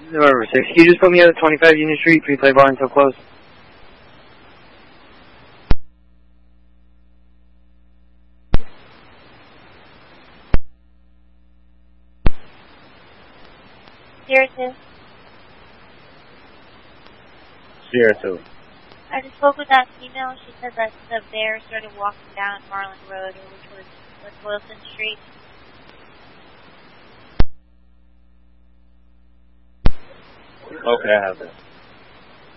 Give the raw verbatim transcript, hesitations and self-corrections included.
November sixth. Can you just put me at the twenty-five Union Street, pre-play bar until close? Sierra two. Sierra two. I just spoke with that female. She said that the bear started walking down Marlin Road, which was West Wilson Street. Okay, I have that.